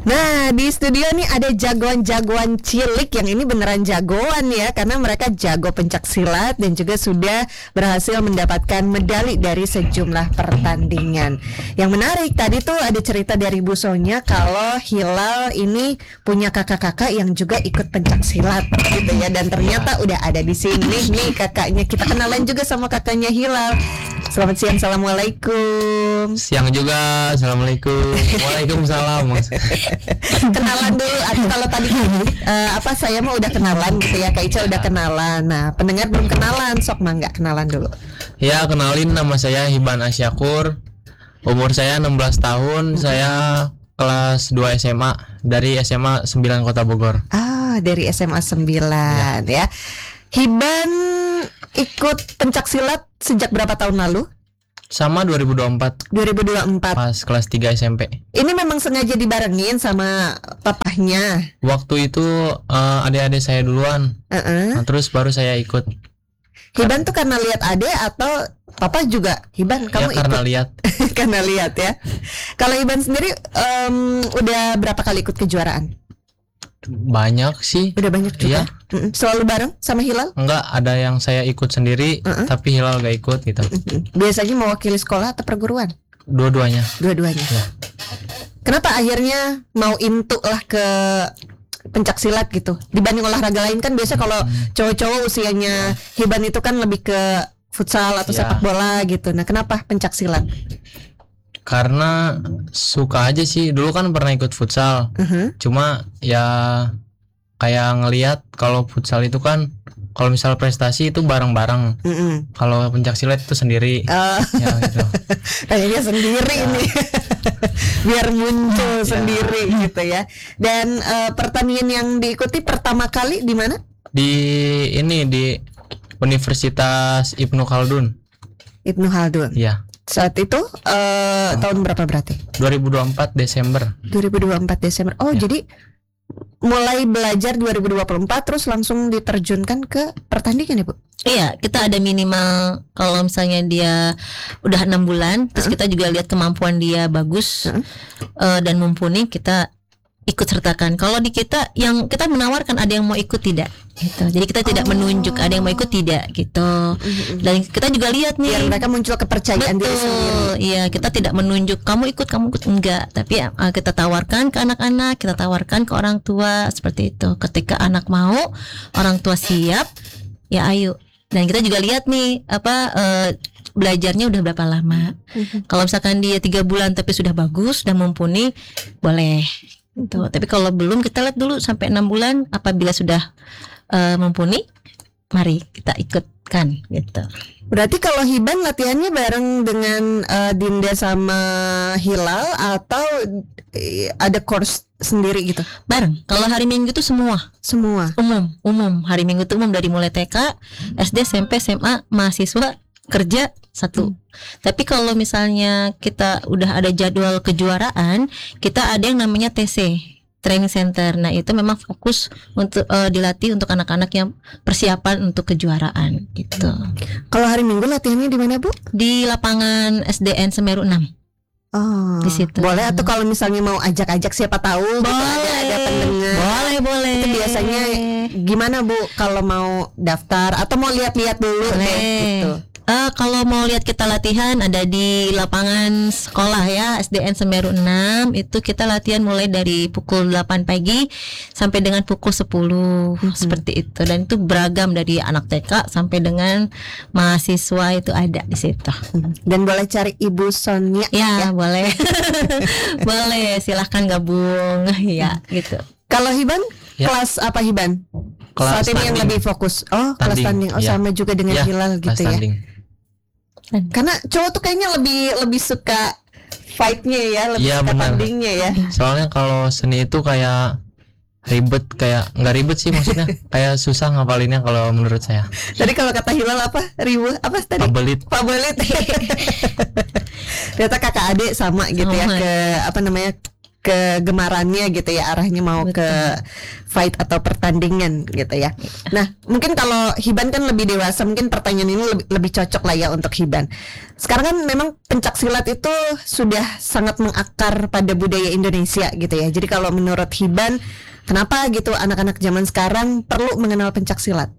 Nah, di studio nih ada jagoan-jagoan cilik yang ini beneran jagoan ya, karena mereka jago pencak silat dan juga sudah berhasil mendapatkan medali dari sejumlah pertandingan. Yang menarik tadi tuh ada cerita dari Bu Sonya kalau Hilal ini punya kakak-kakak yang juga ikut pencak silat gitu ya, dan ternyata udah ada di sini nih kakaknya. Kita kenalan juga sama kakaknya Hilal. Selamat siang, assalamualaikum. Siang juga, assalamualaikum. Waalaikumsalam. Kenalan dulu. Kalau tadi saya mah udah kenalan gitu ya, Kak Ica udah kenalan. Nah, pendengar belum kenalan, sok mangga kenalan dulu. Ya, kenalin, nama saya Hiban Asyakur. Umur saya 16 tahun. Saya kelas 2 SMA dari SMA 9 Kota Bogor. Dari SMA 9 ya. Hiban ikut pencak silat sejak berapa tahun lalu? Sama 2024. 2024. Pas kelas 3 SMP. Ini memang sengaja dibarengin sama papahnya. Waktu itu adik-adik saya duluan. Nah, terus baru saya ikut. Hiban tuh karena lihat adik atau papa juga? Hiban kamu ikut? Karena lihat. Karena lihat ya. Kalau Hiban sendiri udah berapa kali ikut kejuaraan? Banyak sih. Udah banyak juga. Selalu bareng sama Hilal? Enggak, ada yang saya ikut sendiri, tapi Hilal gak ikut gitu. Biasanya mewakili sekolah atau perguruan? Dua-duanya. Dua-duanya. Ya. Kenapa akhirnya mau into lah ke pencak silat gitu? Dibanding olahraga lain kan biasa kalau cowok-cowok usianya Hiban itu kan lebih ke futsal atau sepak bola gitu. Nah, kenapa pencak silat? Karena suka aja sih. Dulu kan pernah ikut futsal. Cuma ya kayak ngelihat kalau futsal itu kan kalau misal prestasi itu bareng-bareng. Kalau pencak silat itu sendiri. Ya gitu. Kayaknya sendiri nih. Biar muncul sendiri gitu ya. Dan pertandingan yang diikuti pertama kali di mana? Di Universitas Ibnu Khaldun. Ibnu Khaldun. Iya. Saat itu tahun berapa berarti? 2024 Desember. 2024 Desember. Jadi mulai belajar 2024 terus langsung diterjunkan ke pertandingan ya, Bu? Iya, kita ada minimal kalau misalnya dia udah 6 bulan, terus kita juga lihat kemampuan dia bagus dan mumpuni, kita ikut sertakan. Kalau di kita yang kita menawarkan ada yang mau ikut tidak gitu. Jadi kita tidak menunjuk ada yang mau ikut tidak gitu. Dan kita juga lihat nih biar mereka muncul kepercayaan diri sendiri. Iya, kita tidak menunjuk kamu ikut enggak, tapi kita tawarkan ke anak-anak, kita tawarkan ke orang tua seperti itu. Ketika anak mau, orang tua siap, ya ayo. Dan kita juga lihat nih belajarnya udah berapa lama. Kalau misalkan dia 3 bulan tapi sudah bagus, sudah mumpuni, boleh. Gitu. Tapi kalau belum, kita lihat dulu sampai 6 bulan. Apabila sudah mumpuni, mari kita ikutkan gitu. Berarti kalau Hiban latihannya bareng dengan Dinda sama Hilal atau ada course sendiri gitu? Bareng. Kalau hari Minggu itu semua umum. Hari Minggu itu umum dari mulai TK, SD, SMP, SMA, mahasiswa, kerja satu. Tapi kalau misalnya kita udah ada jadwal kejuaraan, kita ada yang namanya TC, Training Center. Nah, itu memang fokus untuk dilatih untuk anak-anak yang persiapan untuk kejuaraan gitu. Kalau hari Minggu latihannya di mana, Bu? Di lapangan SDN Semeru 6. Di situ. Boleh, atau kalau misalnya mau ajak-ajak siapa tahu ada pendengar. Boleh. Itu biasanya gimana, Bu? Kalau mau daftar atau mau lihat-lihat dulu deh gitu. Kalau mau lihat kita latihan ada di lapangan sekolah ya, SDN Semeru 6. Itu kita latihan mulai dari pukul 8 pagi sampai dengan pukul 10 seperti itu. Dan itu beragam dari anak TK sampai dengan mahasiswa itu ada di situ. Dan boleh cari Ibu Sonya ya? Boleh. Boleh, silahkan gabung ya gitu. Kalau Hiban kelas apa Hiban? Kelas saat ini yang lebih fokus. Kelas tanding. Sama juga dengan Hilal gitu ya. Karena cowok tuh kayaknya lebih suka fight-nya ya, lebih suka tandingnya ya. Soalnya kalau seni itu kayak ribet, kayak nggak ribet sih maksudnya, kayak susah ngapalinnya kalau menurut saya. Tadi kalau kata Hilal apa? Apa tadi? Pabelit. Ternyata kakak adik sama gitu ya, ke kegemarannya gitu ya, arahnya mau Betul. ke fight atau pertandingan gitu ya. Nah, mungkin kalau Hiban kan lebih dewasa, mungkin pertanyaan ini lebih cocok lah ya untuk Hiban. Sekarang kan memang pencak silat itu sudah sangat mengakar pada budaya Indonesia gitu ya. Jadi kalau menurut Hiban, kenapa gitu anak-anak zaman sekarang perlu mengenal pencak silat?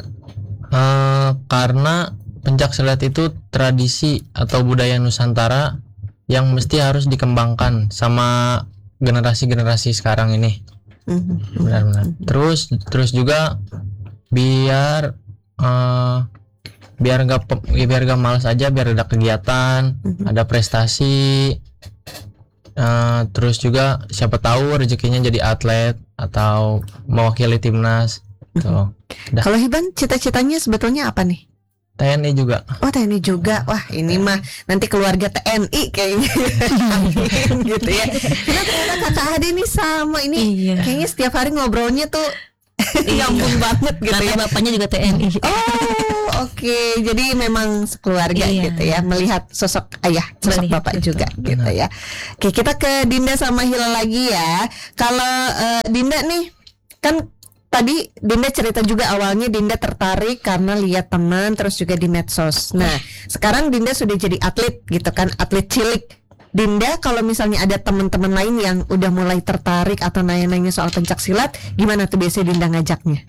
Karena pencak silat itu tradisi atau budaya Nusantara yang mesti harus dikembangkan sama generasi-generasi sekarang ini. Benar-benar. Terus juga biar biar gak malas aja, biar ada kegiatan, ada prestasi. Terus juga siapa tahu rezekinya jadi atlet atau mewakili timnas. Tuh. Kalau Hiban cita-citanya sebetulnya apa nih? TNI juga. Oh, TNI juga. Wah, ini mah nanti keluarga TNI kayaknya. Amin, gitu ya. Karena ternyata kakak Ade ini sama ini. Iya. Kayaknya setiap hari ngobrolnya tuh nyambung banget gitu Karena ya. bapaknya juga TNI. Oh, oke. Jadi memang sekeluarga Iya. gitu ya, melihat sosok ayah, sosok Melihat, bapak betul. juga gitu ya. Oke, kita ke Dinda sama Hilal lagi ya. Kalau Dinda nih, kan tadi Dinda cerita juga awalnya Dinda tertarik karena lihat teman terus juga di medsos. Nah, sekarang Dinda sudah jadi atlet gitu kan, atlet cilik. Dinda kalau misalnya ada teman-teman lain yang udah mulai tertarik atau nanya-nanya soal pencak silat, gimana tuh biasanya Dinda ngajaknya?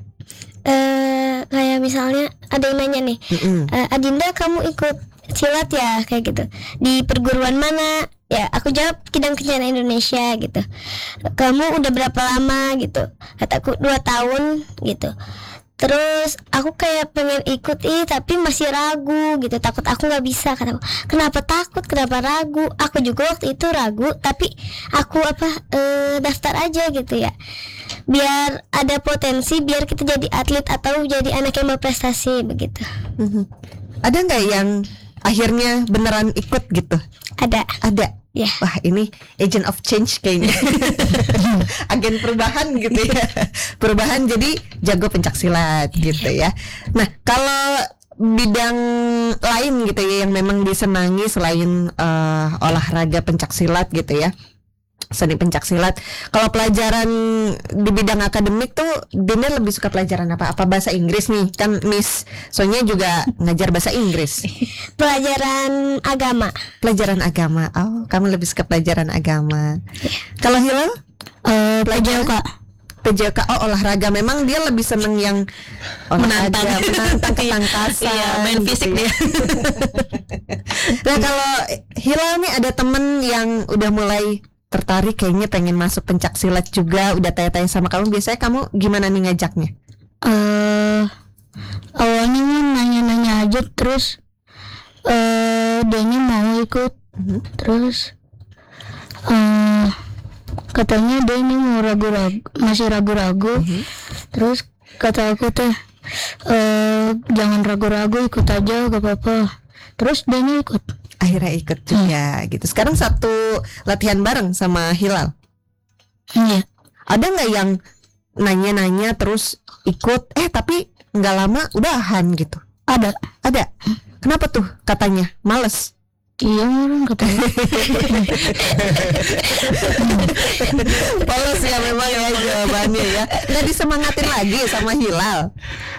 Kayak misalnya ada yang nanya nih, Adinda kamu ikut silat ya kayak gitu, di perguruan mana? Ya aku jawab Kidang Kencana Indonesia gitu. Kamu udah berapa lama gitu? Kataku 2 tahun gitu. Terus aku kayak pengen ikut tapi masih ragu gitu, takut aku nggak bisa. Kataku, kenapa takut? Kenapa ragu? Aku juga waktu itu ragu, tapi aku daftar aja gitu ya, biar ada potensi, biar kita jadi atlet atau jadi anak yang berprestasi begitu. Ada nggak yang akhirnya beneran ikut gitu? Ada. Ya. Wah, ini agent of change kayaknya. Agen perubahan gitu ya. Perubahan jadi jago pencak silat gitu ya. Nah, kalau bidang lain gitu ya yang memang disenangi selain olahraga pencak silat gitu ya, seni pencak silat. Kalau pelajaran di bidang akademik tuh Dinda lebih suka pelajaran apa? Apa bahasa Inggris nih? Kan Miss Sonya juga ngajar bahasa Inggris. Pelajaran agama. Pelajaran agama. Oh, kamu lebih suka pelajaran agama. Kalau Hilal? PJOK. PJOK. Oh, olahraga. Memang dia lebih seneng yang olahraga, menantang ketangkasan. Iya, main fisik gitu ya. dia. Nah, kalau Hilal nih ada temen yang udah mulai tertarik, kayaknya pengen masuk pencak silat juga, udah tanya-tanya sama kamu, biasanya kamu gimana nih ngajaknya? Awalnya nanya-nanya aja, terus dianya mau ikut, terus katanya dia ini mau masih ragu-ragu, terus kata aku teh jangan ragu-ragu, ikut aja gak apa-apa. Terus dia ikut. Akhirnya ikut juga gitu. Sekarang satu latihan bareng sama Hilal. Iya. Ada nggak yang nanya-nanya terus ikut, tapi nggak lama udahan gitu? Ada. Kenapa tuh katanya? Males. Iya, orang katanya. Males ya memang ya jawabannya ya. Nggak disemangatin lagi sama Hilal.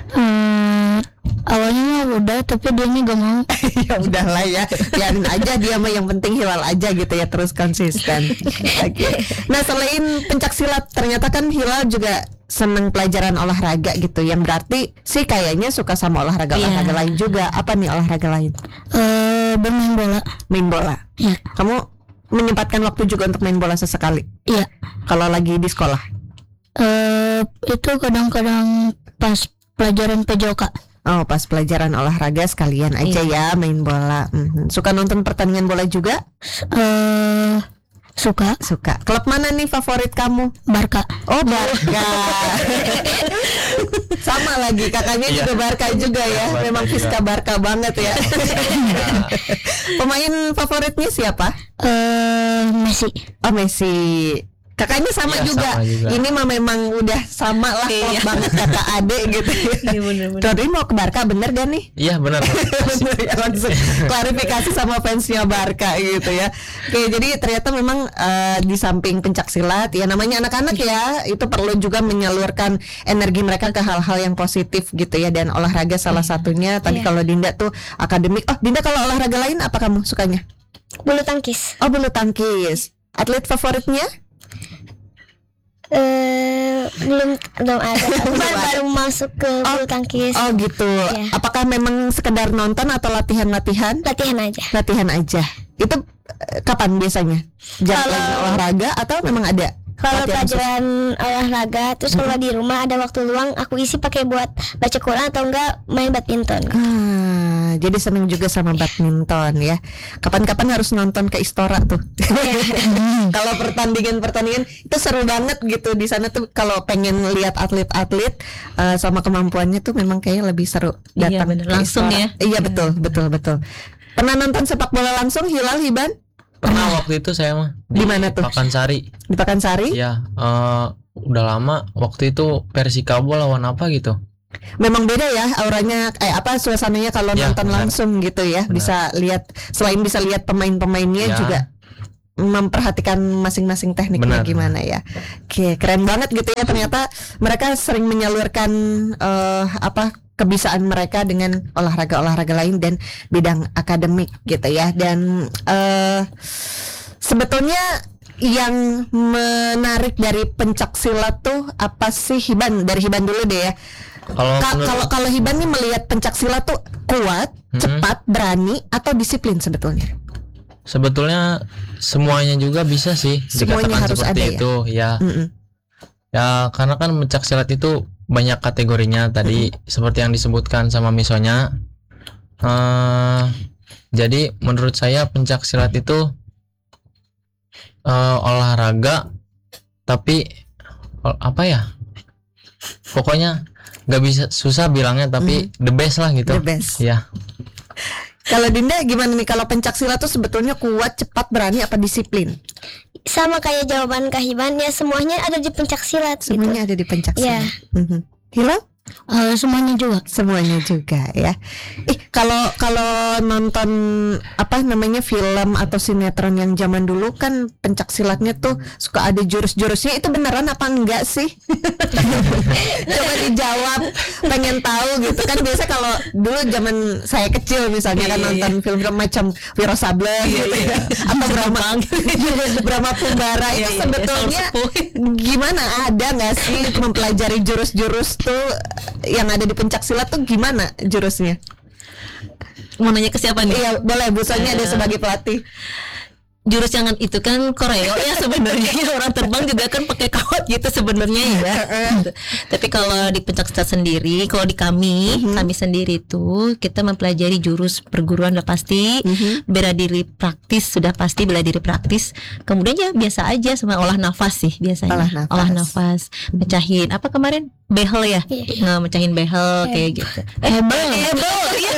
Awalnya udah, tapi dia gak mau. Ya udahlah ya, biarin aja dia mah, yang penting Hilal aja gitu ya, terus konsisten. Oke. Nah, selain pencak silat, ternyata kan Hilal juga seneng pelajaran olahraga gitu, yang berarti sih kayaknya suka sama olahraga lain juga. Apa nih olahraga lain? Bermain bola. Main bola. Iya. Kamu menyempatkan waktu juga untuk main bola sesekali? Iya. Kalau lagi di sekolah? Itu kadang-kadang pas pelajaran PJOK. Oh, pas pelajaran olahraga sekalian aja ya main bola. Suka nonton pertandingan bola juga? Suka. Klub mana nih favorit kamu? Barca. Oh, Barca. Sama lagi, kakaknya juga Barca juga ya. Barca Memang juga. Fiska Barca banget ya. Pemain favoritnya siapa? Messi. Oh, Messi. Kakaknya sama Iya, juga. sama juga. Ini mah memang udah sama lah, klop Iya. banget kakak adik gitu. Iya, bener-bener. Rodri mau ke Barca bener gak nih? Iya benar. Bener ya, langsung klarifikasi sama fansnya Barca gitu ya. Oke, jadi ternyata memang di samping pencaksilat ya namanya anak-anak ya, itu perlu juga menyalurkan energi mereka ke hal-hal yang positif gitu ya, dan olahraga salah satunya. Tadi kalau Dinda tuh akademik. Oh, Dinda kalau olahraga lain apa kamu sukanya? Bulu tangkis. Oh, bulu tangkis. Atlet favoritnya? Belum ada. Baru masuk ke bulu tangkis. Oh gitu. Iya. Apakah memang sekedar nonton atau latihan-latihan? Latihan aja. Latihan aja. Itu kapan biasanya? Jam Kalau- lagi olahraga atau memang ada? Kalau latihan khusus? pelajaran olahraga, terus kalau di rumah ada waktu luang, aku isi pakai buat baca Quran atau enggak main badminton. Jadi seneng juga sama badminton ya. Kapan-kapan harus nonton ke Istora tuh. Kalau pertandingan itu seru banget gitu di sana tuh. Kalau pengen lihat atlet-atlet sama kemampuannya tuh memang kayaknya lebih seru Iya, datang bener. ke Langsung Istora. ya. Iya betul. Pernah nonton sepak bola langsung Hilal Hiban Pernah waktu itu saya mah di mana tuh? Pakansari. Di Pakansari? Iya, udah lama. Waktu itu Persikabo lawan apa gitu. Memang beda ya auranya, suasananya kalau Ya, nonton benar. langsung gitu ya. Benar. Bisa lihat, selain bisa lihat pemain-pemainnya Ya. juga memperhatikan masing-masing tekniknya Benar. gimana ya. Oke, keren banget gitu ya. Ternyata mereka sering menyalurkan kebisaan mereka dengan olahraga-olahraga lain dan bidang akademik gitu ya. Dan sebetulnya yang menarik dari pencak silat tuh apa sih, Hiban? Dari Hiban dulu deh ya. Kalau Hiban nih melihat pencak silat tuh kuat, cepat, berani atau disiplin sebetulnya? Sebetulnya semuanya juga bisa sih Semuanya dikatakan harus seperti ada ya? itu ya. Mm-mm. Ya karena kan pencak silat itu banyak kategorinya tadi seperti yang disebutkan sama Misonya. Jadi menurut saya pencak silat itu olahraga, tapi apa ya? Pokoknya nggak bisa, susah bilangnya, tapi the best lah gitu. The best. Ya. Kalau Dinda gimana nih, kalau pencak silat tuh sebetulnya kuat, cepat, berani apa disiplin? Sama kayak jawaban Kak Hiban, ya semuanya ada di pencak silat Semuanya ada di pencak Iya. silat. Hilal? Semuanya juga. Semuanya juga ya. Kalau nonton film atau sinetron yang zaman dulu kan pencak silatnya tuh suka ada jurus-jurusnya, itu beneran apa enggak sih? Coba dijawab, pengen tahu gitu kan. Biasa kalau dulu zaman saya kecil misalnya kan nonton film-film macam Wiro Sableng gitu ya, atau Brahma Kumbara itu sebetulnya gimana, ada nggak sih mempelajari jurus-jurus tuh yang ada di pencak silat tuh gimana jurusnya? Mau nanya ke siapa nih? Iya boleh, Bu Sonya ada sebagai pelatih. Jurus yang itu kan koreo ya sebenarnya. Orang terbang juga kan pakai kawat gitu sebenarnya ya. Tapi kalau di pencak silat sendiri, kalau di kami sendiri itu kita mempelajari jurus perguruan udah pasti, bela diri praktis sudah pasti, bela diri praktis. Kemudian ya biasa aja sama olah nafas sih biasanya. Olah nafas. nafas, mecahin apa kemarin? Behel ya. Nah, mecahin behel kayak gitu. Hebel ya.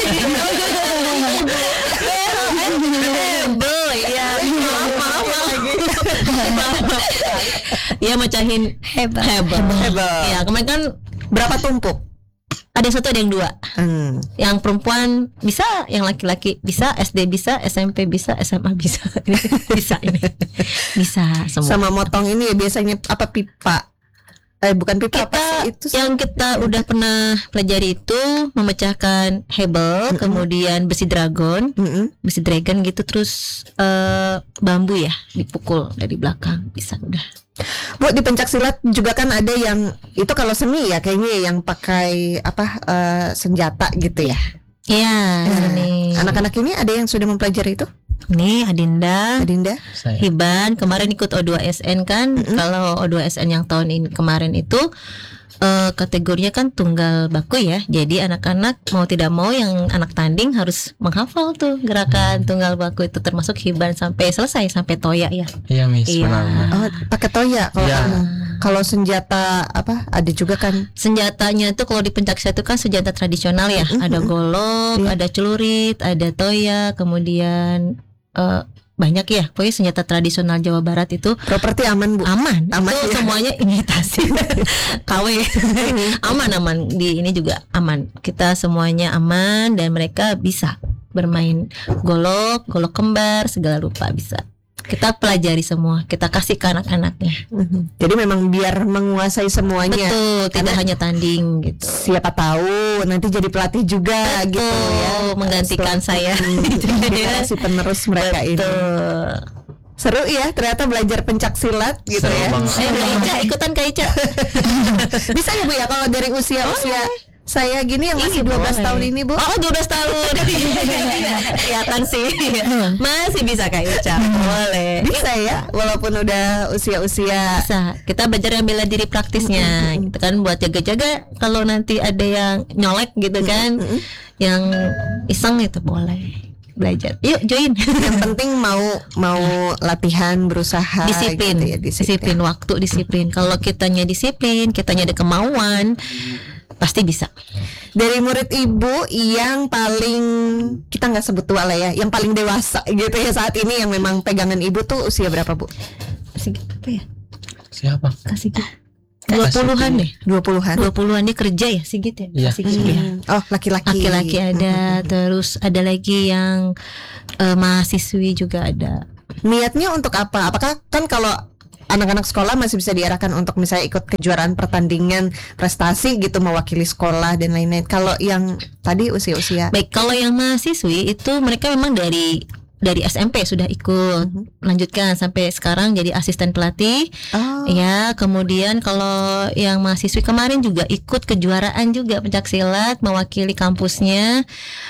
Iya, mecahin hebel. Ya, kemarin kan Berapa tumpuk? ada satu, ada yang dua. Yang perempuan bisa, yang laki-laki bisa, SD bisa, SMP bisa, SMA bisa. Bisa ini. Bisa semua. Sama motong ini ya biasanya apa, pipa? Bukan pipa, apa Kita sih itu? yang kita udah pernah pelajari itu memecahkan hebel, kemudian besi dragon, besi dragon gitu, terus bambu ya dipukul dari belakang, bisa udah. Bu, di pencak silat juga kan ada yang itu kalau seni ya kayaknya yang pakai senjata gitu ya. Iya, nih. Anak-anak ini ada yang sudah mempelajari itu? Nih Adinda, Adinda? Saya. Hiban kemarin ikut O2SN kan. Kalau O2SN yang tahun ini kemarin itu kategorinya kan tunggal baku ya. Jadi anak-anak mau tidak mau yang anak tanding harus menghafal tuh gerakan tunggal baku itu, termasuk Hiban sampai selesai, sampai toya ya. Iya, Miss, Iya. benar. Oh, pakai toya kalau Ya. kamu. Kalau senjata apa? Ada juga kan? Senjatanya itu kalau di pencak silat itu kan senjata tradisional ya. Ada golok, Iya. ada celurit, ada toya, kemudian banyak ya. Pokoknya senjata tradisional Jawa Barat itu Properti aman, Bu? aman. Aman, Itu ya? semuanya imitasi. KW. Aman. Di ini juga aman. Kita semuanya aman dan mereka bisa bermain golok kembar, segala rupa bisa. Kita pelajari semua, kita kasih ke anak-anaknya. Jadi memang biar menguasai semuanya. Betul, tidak Karena hanya tanding gitu. siapa tahu nanti jadi pelatih juga gitu ya. Menggantikan saya. Generasi penerus mereka ini. Betul. Seru ya ternyata belajar pencak silat gitu Seru ya. banget. Kak Ica, ikutan Kak Ica. Bisa ya Bu ya kalau dari usia-usia saya gini yang masih 12 Boleh. tahun ini Bu. Oh 12 tahun. Kelihatan sih. Masih bisa Kak Ica. Boleh. Bisa ya walaupun udah usia-usia. Bisa. Kita belajar yang bela diri praktisnya gitu kan, buat jaga-jaga kalau nanti ada yang nyolek gitu kan, yang iseng itu boleh belajar. Yuk join. Yang penting mau latihan berusaha Disiplin, gitu ya, disiplin waktu, disiplin. Kalau kitanya disiplin, kitanya ada kemauan, pasti bisa. Dari murid Ibu yang paling, kita nggak sebut tua lah ya, yang paling dewasa gitu ya saat ini yang memang pegangan Ibu tuh usia berapa Bu? Kasih apa ya? Siapa? Kasih 20-an deh. 20-an. 20-an dia kerja ya Sigit ya? Iya. Sigit ya. Oh laki-laki. Laki-laki ada, terus ada lagi yang mahasiswi juga ada. Niatnya untuk apa? Apakah kan kalau anak-anak sekolah masih bisa diarahkan untuk misalnya ikut kejuaraan pertandingan prestasi gitu mewakili sekolah dan lain-lain. Kalau yang tadi usia-usia Baik, kalau yang mahasiswi itu mereka memang dari SMP sudah ikut, lanjutkan sampai sekarang jadi asisten pelatih. Oh. Ya, kemudian kalau yang mahasiswi kemarin juga ikut kejuaraan juga pencaksilat mewakili kampusnya.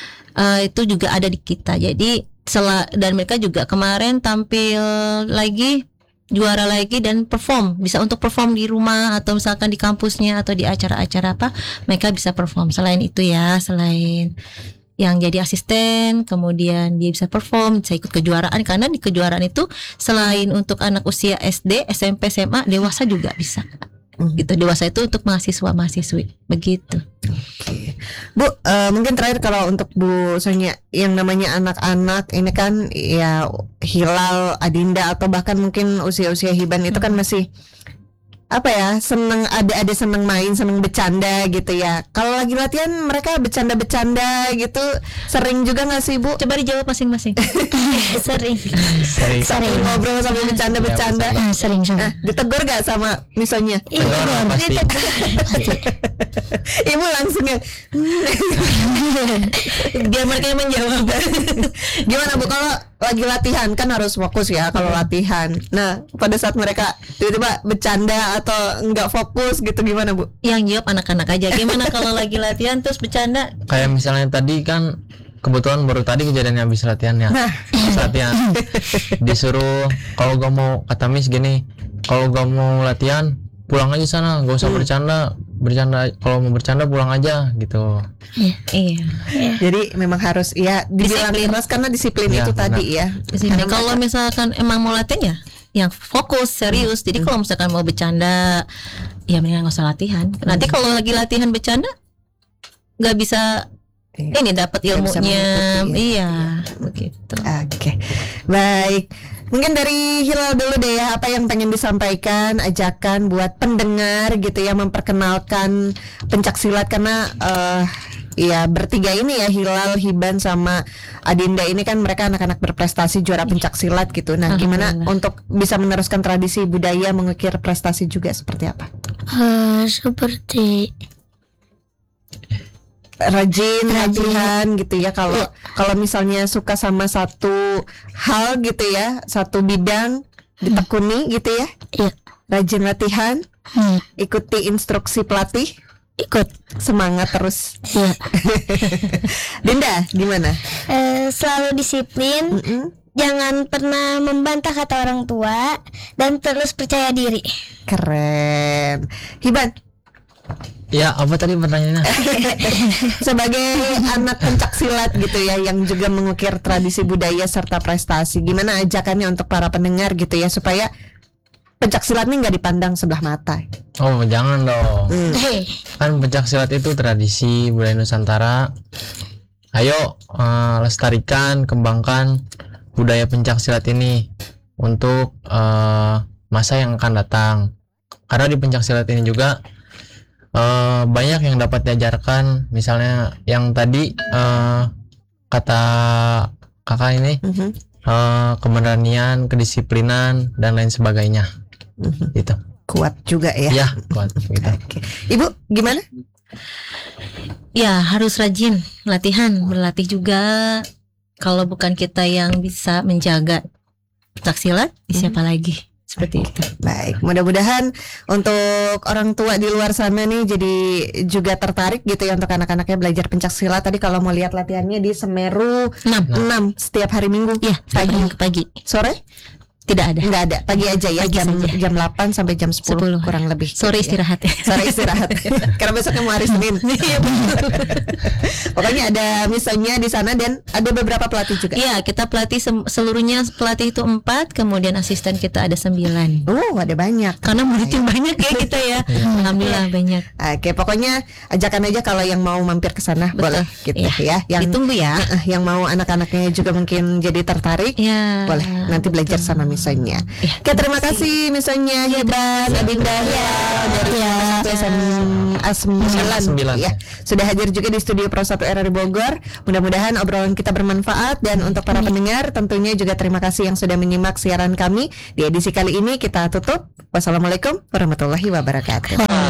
Itu juga ada di kita. Jadi dan mereka juga kemarin tampil lagi, juara lagi dan bisa untuk perform di rumah atau misalkan di kampusnya atau di acara-acara apa, mereka bisa perform. Selain itu ya, selain yang jadi asisten, kemudian dia bisa perform, bisa ikut kejuaraan, karena di kejuaraan itu selain untuk anak usia SD, SMP, SMA, dewasa juga bisa. Gitu, dewasa itu untuk mahasiswa-mahasiswi, begitu. Oke. Bu, mungkin terakhir kalau untuk Bu Sonia, yang namanya anak-anak ini kan ya Hilal, Adinda atau bahkan mungkin usia-usia Hiban itu kan masih apa ya, seneng ada seneng main, seneng bercanda gitu ya. Kalau lagi latihan mereka bercanda-bercanda gitu, sering juga nggak sih Bu? Coba dijawab masing-masing. Sering. Sambil ngobrol sambil bercanda-bercanda. Sering. Ditegur gak sama misalnya? Tegur, pasti. Ibu langsung ya. Biar mereka yang menjawab. Gimana Bu kalau lagi latihan kan harus fokus ya kalau latihan. Nah pada saat mereka tiba-tiba bercanda atau nggak fokus gitu gimana Bu? Yang jawab anak-anak aja. Gimana kalau lagi latihan terus bercanda? Kayak misalnya tadi kan kebetulan baru tadi kejadiannya habis latihannya. Pas latihan disuruh kalau gak mau, kata Miss gini, kalau gak mau latihan pulang aja sana, gak usah bercanda kalau mau bercanda pulang aja gitu. Iya. Jadi memang harus ya dibilang Disiplin. keras karena disiplin Ya, itu benar. tadi ya. Karena kalau misalkan emang mau latihan ya yang fokus serius. Jadi kalau misalkan mau bercanda ya mendingan nggak usah latihan. Nanti kalau lagi latihan bercanda nggak bisa Iya. ini dapat Nggak bisa ilmunya. mengikuti, Iya, begitu. Oke, baik. Mungkin dari Hilal dulu deh ya, apa yang pengen disampaikan, ajakan buat pendengar gitu ya, memperkenalkan pencaksilat karena ya bertiga ini ya, Hilal, Hiban sama Adinda ini kan mereka anak-anak berprestasi juara pencaksilat gitu. Nah, gimana Alhamdulillah. untuk bisa meneruskan tradisi budaya mengukir prestasi juga seperti apa? Seperti Rajin latihan gitu ya, kalau misalnya suka sama satu hal gitu ya, satu bidang ditekuni gitu ya. Iya. Rajin latihan, ikuti instruksi pelatih, ikut. semangat terus. Iya. Dinda gimana? Selalu disiplin. Jangan pernah membantah kata orang tua dan terus percaya diri. Keren. Hiban, Ya, apa tadi pertanyaannya? sebagai anak pencaksilat gitu ya, yang juga mengukir tradisi budaya serta prestasi, gimana ajakannya untuk para pendengar gitu ya, supaya pencaksilat ini nggak dipandang sebelah mata. Oh, jangan dong. Hei. Kan pencaksilat itu tradisi budaya Nusantara. Ayo lestarikan, kembangkan budaya pencak silat ini untuk masa yang akan datang. Karena di pencak silat ini juga banyak yang dapat diajarkan, misalnya yang tadi kata kakak ini keberanian, kedisiplinan dan lain sebagainya. Gitu. Kuat juga ya. Ya, kuat gitu. Oke. Ibu gimana? Ya harus rajin latihan, berlatih juga. Kalau bukan kita yang bisa menjaga pencak silat, siapa lagi? Seperti itu. Baik, mudah-mudahan untuk orang tua di luar sana nih jadi juga tertarik gitu ya untuk anak-anaknya belajar pencak silat. Tadi kalau mau lihat latihannya di Semeru 6 setiap hari Minggu. Ya, pagi. Sore? Tidak ada. Enggak ada, pagi aja ya, Pagi jam saja. jam 8 sampai jam 10, kurang lebih. Sore gitu ya. istirahat ya. Sore istirahat. Karena besoknya mau hari Senin. Pokoknya ada misalnya di sana dan ada beberapa pelatih juga. Iya, kita pelatih seluruhnya pelatih itu 4, kemudian asisten kita ada 9. Oh, ada banyak. Karena muridnya banyak ya kita ya. Alhamdulillah banyak. Oke, pokoknya ajakan aja kalau yang mau mampir ke sana boleh gitu ya. Yang Ditunggu ya. yang mau anak-anaknya juga mungkin jadi tertarik. Ya. Boleh nanti belajar sama misalnya. Oke, terima kasih misalnya Hiban Adinda dari SMA 9 ya. Sudah hadir juga di studio Pro 1 RRI Bogor. Mudah-mudahan obrolan kita bermanfaat dan untuk para pendengar tentunya juga terima kasih yang sudah menyimak siaran kami. Di edisi kali ini kita tutup. Wassalamualaikum warahmatullahi wabarakatuh.